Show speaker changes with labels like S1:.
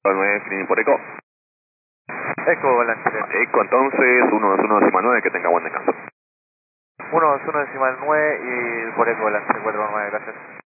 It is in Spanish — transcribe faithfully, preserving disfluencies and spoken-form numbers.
S1: nueve, fin por eco.
S2: Eco, volante.
S1: Eco, entonces, uno dos uno decimal nueve, que tenga buen descanso.
S2: uno dos uno decimal nueve y por eco, volante cuatro nueve, gracias.